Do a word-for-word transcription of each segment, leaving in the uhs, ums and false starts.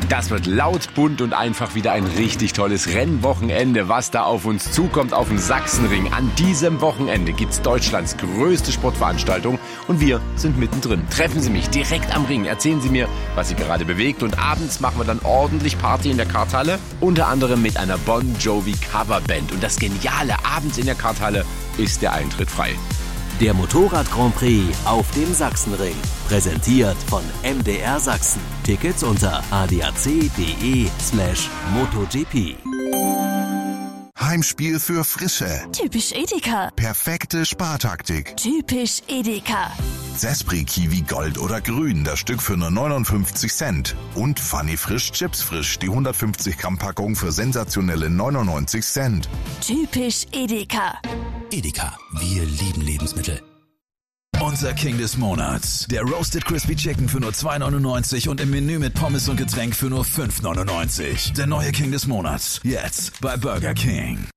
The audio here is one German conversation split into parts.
Das wird laut, bunt und einfach wieder ein richtig tolles Rennwochenende, was da auf uns zukommt auf dem Sachsenring. An diesem Wochenende gibt's Deutschlands größte Sportveranstaltung und wir sind mittendrin. Treffen Sie mich direkt am Ring, erzählen Sie mir, was Sie gerade bewegt und abends machen wir dann ordentlich Party in der Karthalle, unter anderem mit einer Bon Jovi Coverband. Und das Geniale, abends in der Karthalle ist der Eintritt frei. Der Motorrad Grand Prix auf dem Sachsenring. Präsentiert von M D R Sachsen. Tickets unter adac.de slash MotoGP. Heimspiel für Frische. Typisch Edeka. Perfekte Spartaktik. Typisch Edeka. Sespri Kiwi Gold oder Grün, das Stück für nur neunundfünfzig Cent. Und Funny Frisch Chips Frisch, die hundertfünfzig Gramm Packung für sensationelle neunundneunzig Cent. Typisch Edeka. Edeka, wir lieben Lebensmittel. Unser King des Monats. Der Roasted Crispy Chicken für nur zwei neunundneunzig und im Menü mit Pommes und Getränk für nur fünf neunundneunzig. Der neue King des Monats. Jetzt bei Burger King.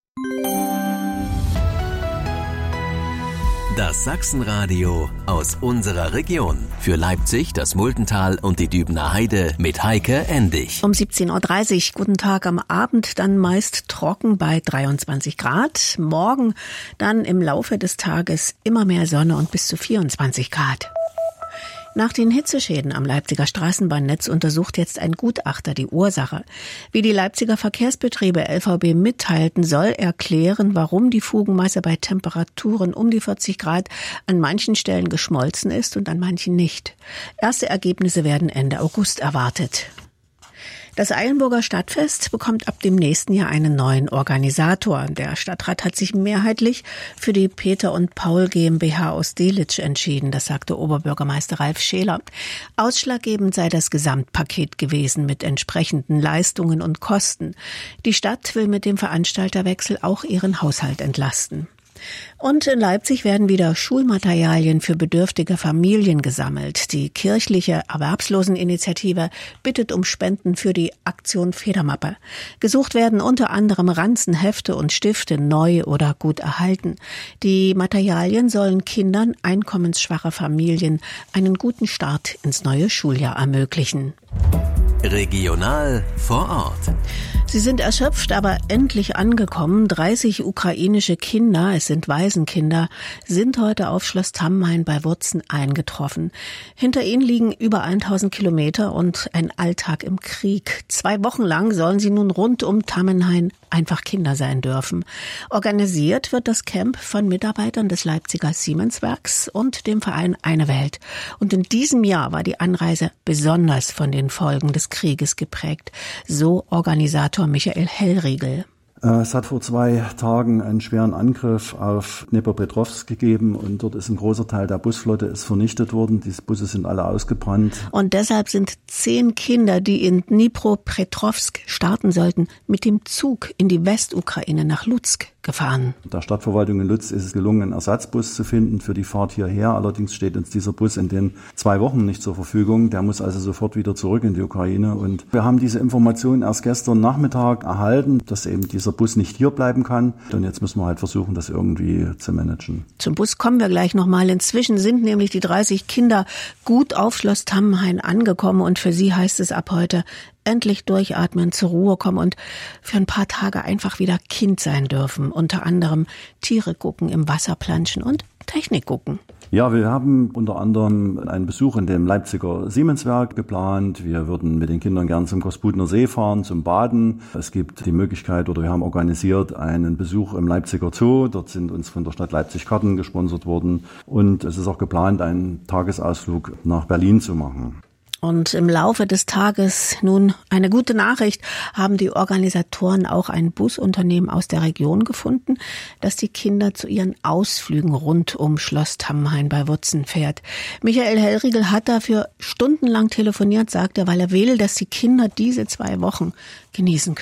Das Sachsenradio aus unserer Region. Für Leipzig, das Muldental und die Dübener Heide mit Heike Endig. Um siebzehn Uhr dreißig, guten Tag am Abend, dann meist trocken bei dreiundzwanzig Grad. Morgen dann im Laufe des Tages immer mehr Sonne und bis zu vierundzwanzig Grad. Nach den Hitzeschäden am Leipziger Straßenbahnnetz untersucht jetzt ein Gutachter die Ursache. Wie die Leipziger Verkehrsbetriebe L V B mitteilten, soll er klären, warum die Fugenmasse bei Temperaturen um die vierzig Grad an manchen Stellen geschmolzen ist und an manchen nicht. Erste Ergebnisse werden Ende August erwartet. Das Eilenburger Stadtfest bekommt ab dem nächsten Jahr einen neuen Organisator. Der Stadtrat hat sich mehrheitlich für die Peter und Paul GmbH aus Delitzsch entschieden, das sagte Oberbürgermeister Ralf Scheler. Ausschlaggebend sei das Gesamtpaket gewesen mit entsprechenden Leistungen und Kosten. Die Stadt will mit dem Veranstalterwechsel auch ihren Haushalt entlasten. Und in Leipzig werden wieder Schulmaterialien für bedürftige Familien gesammelt. Die kirchliche Erwerbsloseninitiative bittet um Spenden für die Aktion Federmappe. Gesucht werden unter anderem Ranzen, Hefte und Stifte, neu oder gut erhalten. Die Materialien sollen Kindern einkommensschwacher Familien einen guten Start ins neue Schuljahr ermöglichen. Regional vor Ort. Sie sind erschöpft, aber endlich angekommen. dreißig ukrainische Kinder, es sind Waisenkinder, sind heute auf Schloss Tamhain bei Wurzen eingetroffen. Hinter ihnen liegen über tausend Kilometer und ein Alltag im Krieg. Zwei Wochen lang sollen sie nun rund um Tamhain einfach Kinder sein dürfen. Organisiert wird das Camp von Mitarbeitern des Leipziger Siemenswerks und dem Verein Eine Welt. Und in diesem Jahr war die Anreise besonders von den Folgen des Krieges geprägt. So Organisator Michael Hellriegel. Es hat vor zwei Tagen einen schweren Angriff auf Dnipropetrovsk gegeben und dort ist ein großer Teil der Busflotte ist vernichtet worden. Die Busse sind alle ausgebrannt. Und deshalb sind zehn Kinder, die in Dnipropetrovsk starten sollten, mit dem Zug in die Westukraine nach Lutsk gefahren. Der Stadtverwaltung in Lutsk ist es gelungen, einen Ersatzbus zu finden für die Fahrt hierher. Allerdings steht uns dieser Bus in den zwei Wochen nicht zur Verfügung. Der muss also sofort wieder zurück in die Ukraine. Und wir haben diese Information erst gestern Nachmittag erhalten, dass eben dieser Bus nicht hier bleiben kann. Und jetzt müssen wir halt versuchen, das irgendwie zu managen. Zum Bus kommen wir gleich nochmal. Inzwischen sind nämlich die dreißig Kinder gut auf Schloss Tamhain angekommen und für sie heißt es ab heute endlich durchatmen, zur Ruhe kommen und für ein paar Tage einfach wieder Kind sein dürfen. Unter anderem Tiere gucken, im Wasser planschen und Technik gucken. Ja, wir haben unter anderem einen Besuch in dem Leipziger Siemenswerk geplant. Wir würden mit den Kindern gern zum Kosputner See fahren, zum Baden. Es gibt die Möglichkeit, oder wir haben organisiert einen Besuch im Leipziger Zoo. Dort sind uns von der Stadt Leipzig Karten gesponsert worden. Und es ist auch geplant, einen Tagesausflug nach Berlin zu machen. Und im Laufe des Tages, nun eine gute Nachricht, haben die Organisatoren auch ein Busunternehmen aus der Region gefunden, das die Kinder zu ihren Ausflügen rund um Schloss Tamhain bei Wurzen fährt. Michael Hellriegel hat dafür stundenlang telefoniert, sagt er, weil er will, dass die Kinder diese zwei Wochen genießen können.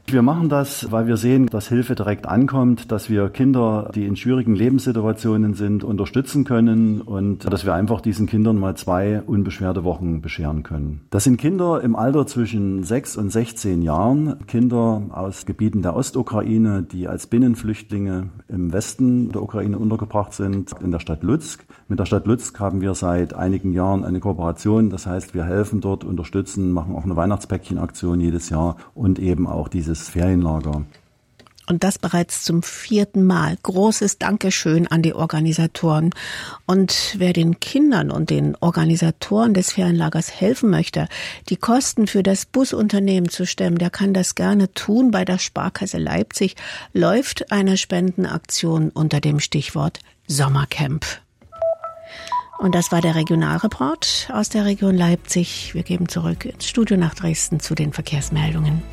Wir machen das, weil wir sehen, dass Hilfe direkt ankommt, dass wir Kinder, die in schwierigen Lebenssituationen sind, unterstützen können und dass wir einfach diesen Kindern mal zwei unbeschwerte Wochen bescheren können. Das sind Kinder im Alter zwischen sechs und sechzehn Jahren, Kinder aus Gebieten der Ostukraine, die als Binnenflüchtlinge im Westen der Ukraine untergebracht sind, in der Stadt Lutsk. Mit der Stadt Lutsk haben wir seit einigen Jahren eine Kooperation. Das heißt, wir helfen dort, unterstützen, machen auch eine Weihnachtspäckchenaktion jedes Jahr und eben auch dieses Ferienlager. Und das bereits zum vierten Mal. Großes Dankeschön an die Organisatoren. Und wer den Kindern und den Organisatoren des Ferienlagers helfen möchte, die Kosten für das Busunternehmen zu stemmen, der kann das gerne tun. Bei der Sparkasse Leipzig läuft eine Spendenaktion unter dem Stichwort Sommercamp. Und das war der Regionalreport aus der Region Leipzig. Wir geben zurück ins Studio nach Dresden zu den Verkehrsmeldungen.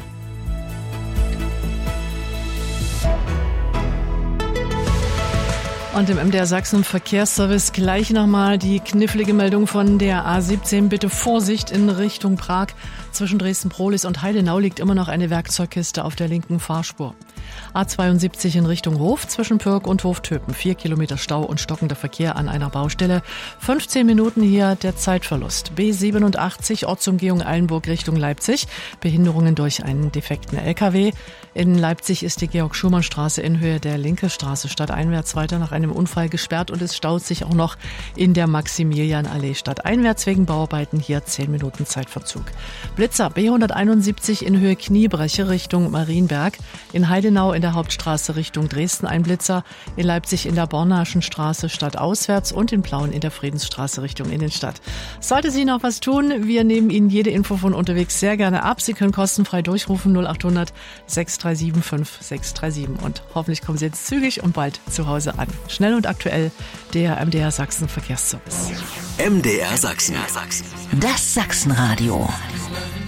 Und im M D R Sachsen Verkehrsservice gleich nochmal die knifflige Meldung von der A siebzehn. Bitte Vorsicht in Richtung Prag. Zwischen Dresden-Prohlis und Heidenau liegt immer noch eine Werkzeugkiste auf der linken Fahrspur. A zweiundsiebzig in Richtung Hof zwischen Pürg und Hoftöpen. Vier Kilometer Stau und stockender Verkehr an einer Baustelle. fünfzehn Minuten hier der Zeitverlust. B siebenundachtzig Ortsumgehung Eilenburg Richtung Leipzig. Behinderungen durch einen defekten L K W. In Leipzig ist die Georg-Schumann-Straße in Höhe der Linke Straße stadteinwärts weiter nach einem Unfall gesperrt und es staut sich auch noch in der Maximilianallee stadteinwärts wegen Bauarbeiten. Hier zehn Minuten Zeitverzug. Blitzer B hunderteinundsiebzig in Höhe Kniebreche Richtung Marienberg. In Heidenau in der Hauptstraße Richtung Dresden ein Blitzer. In Leipzig in der Bornaschen Straße stadtauswärts und in Plauen in der Friedensstraße Richtung Innenstadt. Sollte Sie noch was tun, wir nehmen Ihnen jede Info von unterwegs sehr gerne ab. Sie können kostenfrei durchrufen null acht hundert sechs drei sieben fünf sechs drei sieben und hoffentlich kommen Sie jetzt zügig und bald zu Hause an. Schnell und aktuell der M D R Sachsen Verkehrsservice. M D R Sachsen. Das Sachsenradio.